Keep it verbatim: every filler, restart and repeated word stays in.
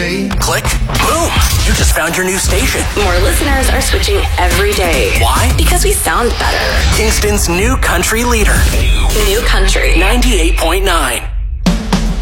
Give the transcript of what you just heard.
day. Click. Boom. You just found your new station. More listeners are switching every day. Why? Because we sound better. Kingston's new country leader. New Country. ninety-eight point nine.